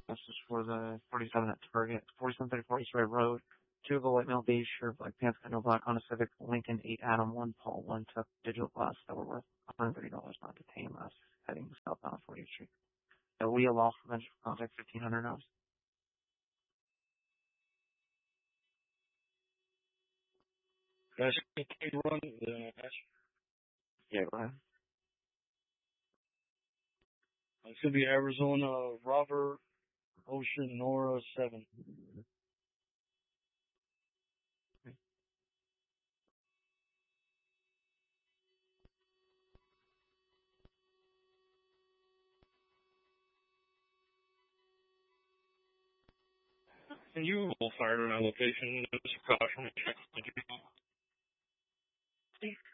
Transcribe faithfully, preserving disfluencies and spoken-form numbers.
This is for the forty-seven at Target, forty-seven thirty-four East Ray Road. Two of the white male beige shirt, black pants, got no black Honda Civic, Lincoln, eight Adam, one Paul, one took digital glass that were worth one hundred thirty dollars not detained last heading southbound fortieth Street. The Leah Law Prevention contact fifteen hundred dollars. Can I see run the hash? Yeah, go ahead. It's going to be Arizona Robert Ocean Nora seven. Can you will fire on location? Notice a caution. Check.